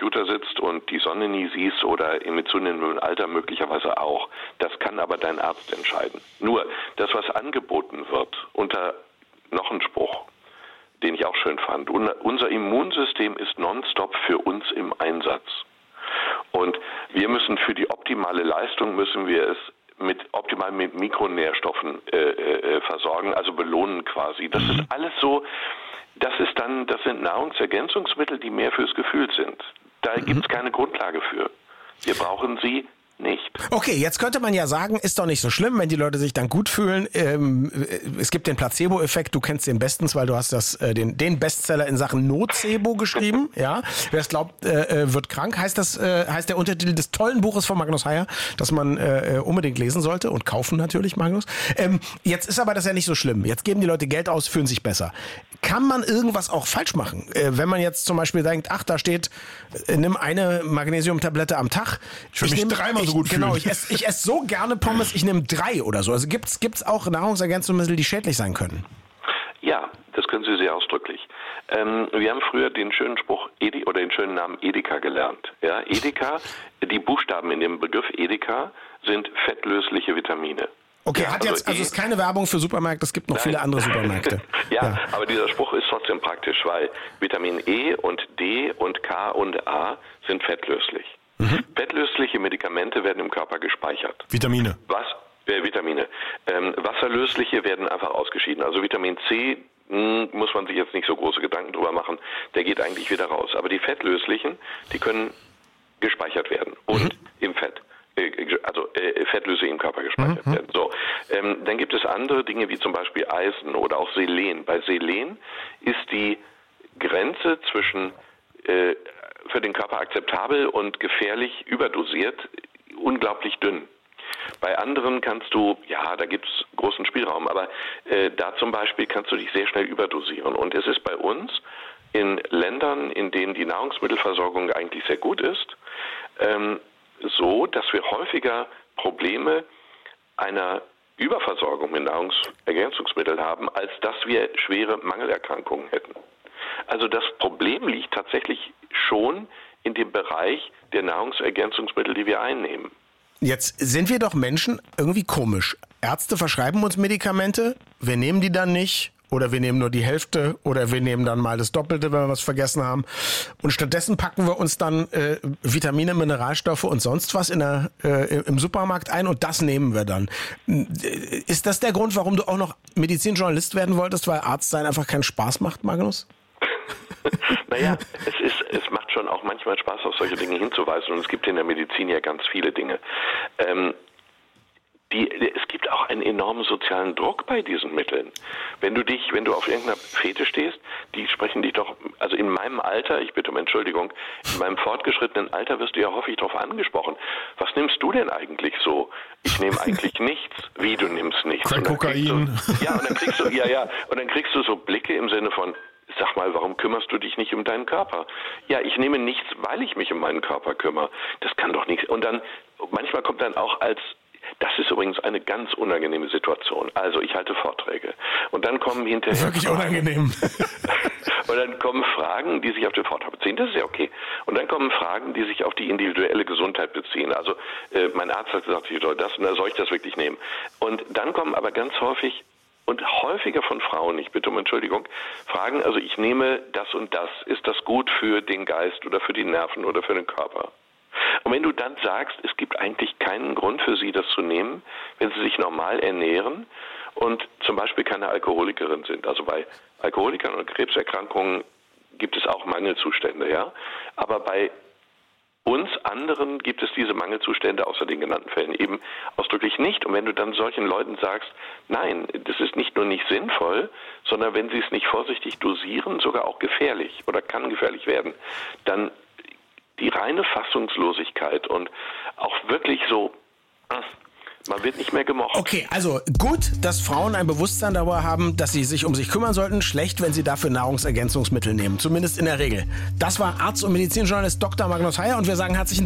Computer sitzt und die Sonne nie siehst oder mit zunehmendem Alter möglicherweise auch. Das kann aber dein Arzt entscheiden. Nur, das, was angeboten wird, unter noch ein Spruch, den ich auch schön fand, unser Immunsystem ist nonstop für uns im Einsatz. Und wir müssen für die optimale Leistung, müssen wir es optimal mit Mikronährstoffen versorgen, also belohnen quasi. Das ist alles so, das sind Nahrungsergänzungsmittel, die mehr fürs Gefühl sind. Da gibt es keine Grundlage für. Wir brauchen sie nicht. Okay, jetzt könnte man ja sagen, ist doch nicht so schlimm, wenn die Leute sich dann gut fühlen. Es gibt den Placebo-Effekt, du kennst den bestens, weil du hast den Bestseller in Sachen Nocebo geschrieben. Ja, wer es glaubt, wird krank, heißt der Untertitel des tollen Buches von Magnus Heyer, das man unbedingt lesen sollte und kaufen natürlich, Magnus. Jetzt ist aber das ja nicht so schlimm. Jetzt geben die Leute Geld aus, fühlen sich besser. Kann man irgendwas auch falsch machen? Wenn man jetzt zum Beispiel denkt, ach, da steht, nimm eine Magnesiumtablette am Tag. Ich will mich dreimal so gut fühlen. Genau, ich esse so gerne Pommes, ich nehme 3 oder so. Also gibt's auch Nahrungsergänzungsmittel, die schädlich sein können? Ja, das können Sie sehr ausdrücklich. Wir haben früher den schönen Spruch oder den schönen Namen Edeka gelernt. Ja, Edeka, die Buchstaben in dem Begriff Edeka sind fettlösliche Vitamine. Okay, ja, also ist keine Werbung für Supermärkte, es gibt noch viele andere Supermärkte. ja, aber dieser Spruch ist trotzdem praktisch, weil Vitamin E und D und K und A sind fettlöslich. Fettlösliche Medikamente werden im Körper gespeichert. Vitamine. Vitamine. Wasserlösliche werden einfach ausgeschieden. Also Vitamin C muss man sich jetzt nicht so große Gedanken drüber machen. Der geht eigentlich wieder raus. Aber die fettlöslichen, die können gespeichert werden. Und im Fett. Also Fettlöse im Körper gespeichert werden. So, dann gibt es andere Dinge wie zum Beispiel Eisen oder auch Selen. Bei Selen ist die Grenze zwischen für den Körper akzeptabel und gefährlich überdosiert unglaublich dünn. Bei anderen kannst du, da gibt es großen Spielraum, aber da zum Beispiel kannst du dich sehr schnell überdosieren. Und es ist bei uns in Ländern, in denen die Nahrungsmittelversorgung eigentlich sehr gut ist, so, dass wir häufiger Probleme einer Überversorgung mit Nahrungsergänzungsmitteln haben, als dass wir schwere Mangelerkrankungen hätten. Also das Problem liegt tatsächlich schon in dem Bereich der Nahrungsergänzungsmittel, die wir einnehmen. Jetzt sind wir doch Menschen irgendwie komisch. Ärzte verschreiben uns Medikamente, wir nehmen die dann nicht. Oder wir nehmen nur die Hälfte oder wir nehmen dann mal das Doppelte, wenn wir was vergessen haben. Und stattdessen packen wir uns dann Vitamine, Mineralstoffe und sonst was im Supermarkt ein und das nehmen wir dann. Ist das der Grund, warum du auch noch Medizinjournalist werden wolltest, weil Arzt sein einfach keinen Spaß macht, Magnus? Naja, es macht schon auch manchmal Spaß, auf solche Dinge hinzuweisen. Und es gibt in der Medizin ja ganz viele Dinge. Es gibt auch einen enormen sozialen Druck bei diesen Mitteln. Wenn du auf irgendeiner Fete stehst, die sprechen dich doch, also in meinem Alter, ich bitte um Entschuldigung, in meinem fortgeschrittenen Alter wirst du ja häufig darauf angesprochen. Und was nimmst du denn eigentlich so? Ich nehme eigentlich nichts. Wie, du nimmst nichts? Kein Kokain. Und dann kriegst du so Blicke im Sinne von, sag mal, warum kümmerst du dich nicht um deinen Körper? Ja, ich nehme nichts, weil ich mich um meinen Körper kümmere. Das kann doch nichts. Und dann, manchmal kommt dann auch das ist übrigens eine ganz unangenehme Situation. Also ich halte Vorträge und dann kommen hinterher wirklich unangenehm. Und dann kommen Fragen, die sich auf den Vortrag beziehen. Das ist ja okay. Und dann kommen Fragen, die sich auf die individuelle Gesundheit beziehen. Also mein Arzt hat gesagt, ich soll das und dann soll ich das wirklich nehmen. Und dann kommen aber ganz häufig und häufiger von Frauen, ich bitte um Entschuldigung, Fragen, also ich nehme das und das. Ist das gut für den Geist oder für die Nerven oder für den Körper? Und wenn du dann sagst, es gibt eigentlich keinen Grund für sie, das zu nehmen, wenn sie sich normal ernähren und zum Beispiel keine Alkoholikerin sind. Also bei Alkoholikern und Krebserkrankungen gibt es auch Mangelzustände, ja. Aber bei uns anderen gibt es diese Mangelzustände außer den genannten Fällen eben ausdrücklich nicht. Und wenn du dann solchen Leuten sagst, nein, das ist nicht nur nicht sinnvoll, sondern wenn sie es nicht vorsichtig dosieren, sogar auch gefährlich oder kann gefährlich werden, dann die reine Fassungslosigkeit und auch wirklich so, man wird nicht mehr gemocht. Okay, also gut, dass Frauen ein Bewusstsein darüber haben, dass sie sich um sich kümmern sollten. Schlecht, wenn sie dafür Nahrungsergänzungsmittel nehmen. Zumindest in der Regel. Das war Arzt und Medizinjournalist Dr. Magnus Heyer und wir sagen herzlichen